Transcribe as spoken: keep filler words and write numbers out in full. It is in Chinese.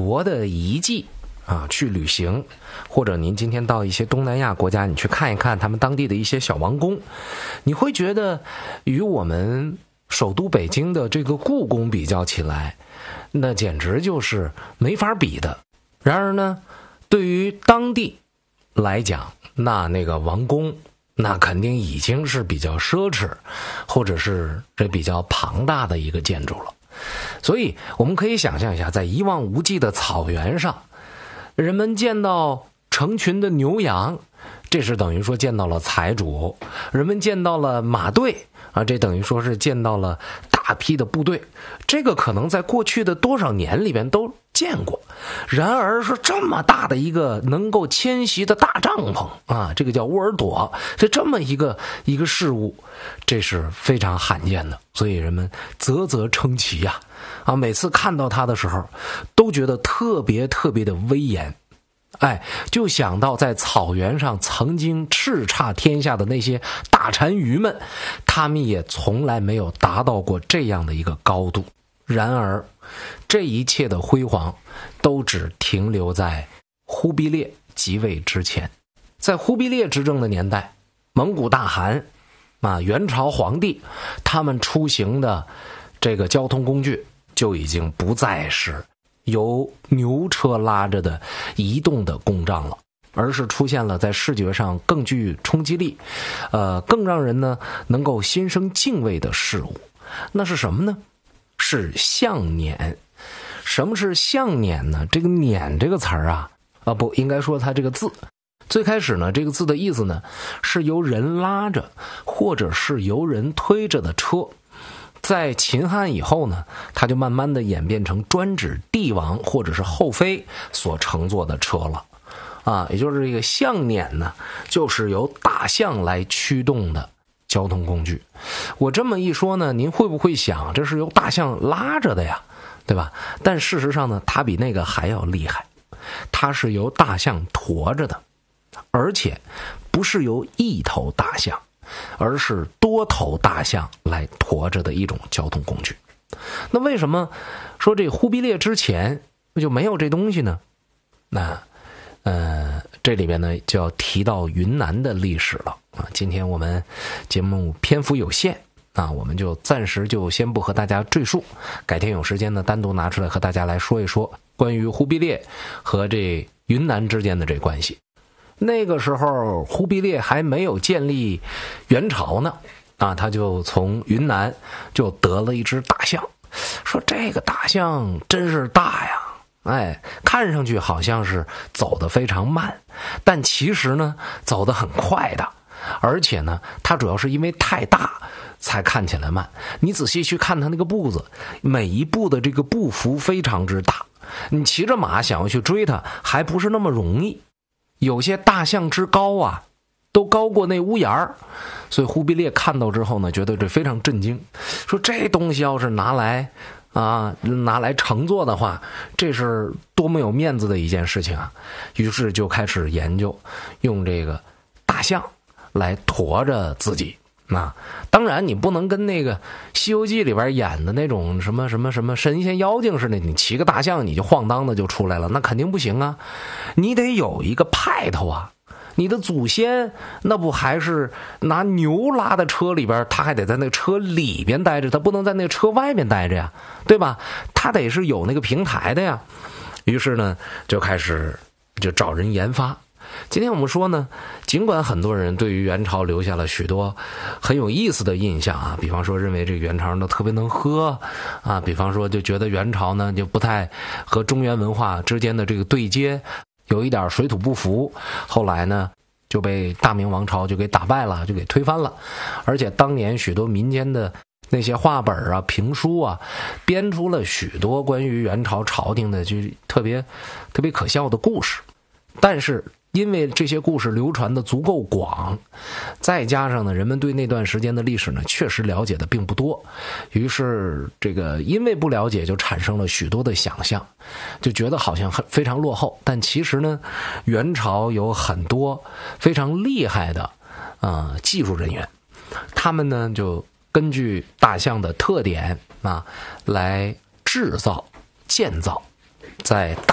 国的遗迹啊去旅行，或者您今天到一些东南亚国家，你去看一看他们当地的一些小王宫，你会觉得与我们首都北京的这个故宫比较起来，那简直就是没法比的。然而呢，对于当地来讲，那那个王宫那肯定已经是比较奢侈，或者是这比较庞大的一个建筑了。所以我们可以想象一下，在一望无际的草原上，人们见到成群的牛羊，这是等于说见到了财主；人们见到了马队啊，这等于说是见到了大批的部队。这个可能在过去的多少年里边都见过。然而说这么大的一个能够迁徙的大帐篷啊，这个叫沃尔朵，这这么一个一个事物，这是非常罕见的，所以人们啧啧称奇呀、啊！啊，每次看到它的时候，都觉得特别特别的威严。哎，就想到在草原上曾经叱咤天下的那些大单于们，他们也从来没有达到过这样的一个高度。然而这一切的辉煌都只停留在忽必烈即位之前。在忽必烈执政的年代，蒙古大汗啊，元朝皇帝他们出行的这个交通工具就已经不再是由牛车拉着的移动的公帐了，而是出现了在视觉上更具冲击力，呃，更让人呢能够心生敬畏的事物。那是什么呢？是象辇。什么是象辇呢？这个辇这个词儿啊，啊不应该说它这个字。最开始呢，这个字的意思呢是由人拉着或者是由人推着的车。在秦汉以后呢，它就慢慢的演变成专指帝王或者是后妃所乘坐的车了，啊，也就是这个象辇呢，就是由大象来驱动的交通工具。我这么一说呢，您会不会想，这是由大象拉着的呀，对吧？但事实上呢，它比那个还要厉害，它是由大象驮着的，而且不是由一头大象，而是多头大象来驮着的一种交通工具。那为什么说这忽必烈之前就没有这东西呢？那呃，这里边呢就要提到云南的历史了啊。今天我们节目篇幅有限啊，我们就暂时就先不和大家赘述，改天有时间呢单独拿出来和大家来说一说关于忽必烈和这云南之间的这关系。那个时候忽必烈还没有建立元朝呢啊，他就从云南就得了一只大象，说这个大象真是大呀，哎，看上去好像是走得非常慢，但其实呢走得很快的，而且呢它主要是因为太大才看起来慢。你仔细去看它那个步子，每一步的这个步幅非常之大，你骑着马想要去追它还不是那么容易。有些大象之高啊，都高过那屋檐儿，所以忽必烈看到之后呢，觉得这非常震惊，说这东西要是拿来啊拿来乘坐的话，这是多么有面子的一件事情啊！于是就开始研究用这个大象来驮着自己。啊，当然你不能跟那个《西游记》里边演的那种什么什么什么神仙妖精似的，你骑个大象你就晃荡的就出来了，那肯定不行啊！你得有一个派头啊！你的祖先那不还是拿牛拉的车里边，他还得在那个车里边待着，他不能在那个车外面待着呀，对吧？他得是有那个平台的呀。于是呢，就开始就找人研发。今天我们说呢，尽管很多人对于元朝留下了许多很有意思的印象啊，比方说认为这个元朝人都特别能喝啊，比方说就觉得元朝呢就不太和中原文化之间的这个对接，有一点水土不服，后来呢就被大明王朝就给打败了，就给推翻了。而且当年许多民间的那些话本啊评书啊，编出了许多关于元朝朝廷的就特别特别可笑的故事。但是因为这些故事流传的足够广，再加上呢人们对那段时间的历史呢确实了解的并不多，于是这个因为不了解就产生了许多的想象，就觉得好像很非常落后。但其实呢元朝有很多非常厉害的啊、呃、技术人员，他们呢就根据大象的特点啊来制造建造在大